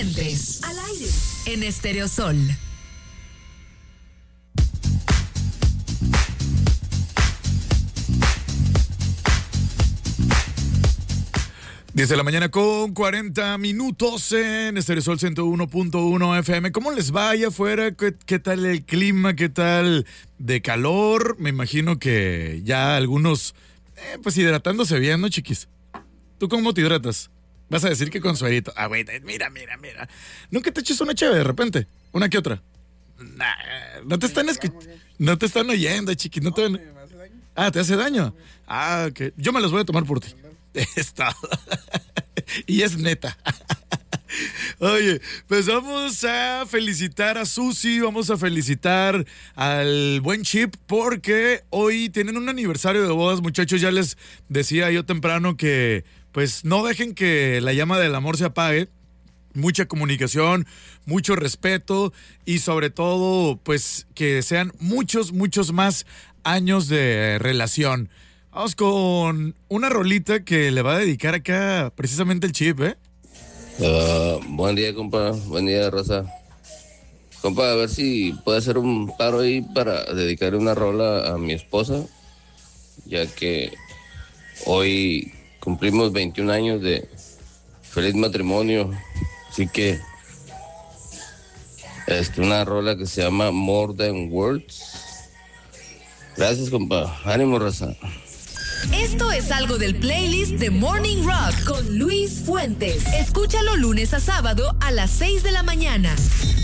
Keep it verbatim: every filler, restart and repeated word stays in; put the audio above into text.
Fuentes. Al aire. En Estéreo Sol. diez de la mañana con cuarenta minutos en Estéreo Sol ciento uno punto uno F M. ¿Cómo les va allá afuera? ¿Qué, ¿Qué tal el clima? ¿Qué tal de calor? Me imagino que ya algunos, eh, pues hidratándose bien, ¿no, chiquis? ¿Tú cómo te hidratas? Vas a decir que con suerito. Ah, güey, mira, mira, mira. ¿Nunca te echas una chévere de repente? ¿Una que otra? Nah, no te están escuchando. No te están oyendo, chiquis. No te... Ah, ¿te hace daño? Ah, ok. Yo me las voy a tomar por ti. Está. Y es neta. Oye, pues vamos a felicitar a Susi, vamos a felicitar al buen Chip, porque hoy tienen un aniversario de bodas, muchachos. Ya les decía yo temprano que pues no dejen que la llama del amor se apague. Mucha comunicación, mucho respeto y sobre todo pues que sean muchos, muchos más años de relación. Vamos con una rolita que le va a dedicar acá precisamente el Chip, ¿eh? Uh, buen día, compa. Buen día, Rosa. Compa, a ver si puede hacer un paro ahí para dedicarle una rola a mi esposa, ya que hoy cumplimos veintiún años de feliz matrimonio. Así que este, una rola que se llama More Than Words. Gracias, compa. Ánimo, Rosa. Esto es algo del playlist de Morning Rock con Luis Fuentes. Escúchalo lunes a sábado a las seis de la mañana.